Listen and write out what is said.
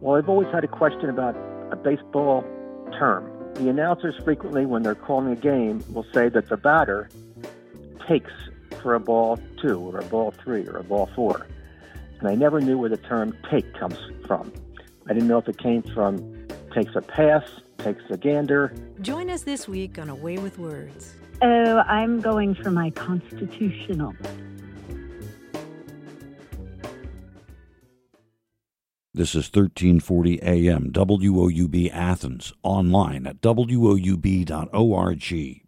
Well, I've always had a question about a baseball term. The announcers frequently, when they're calling a game, will say that the batter takes for a ball 2 or a ball 3 or a ball 4. And I never knew where the term take comes from. I didn't know if it came from takes a pass, takes a gander. Join us this week on A Way with Words. Oh, I'm going for my constitutional. This is 1340 AM, WOUB Athens, online at woub.org.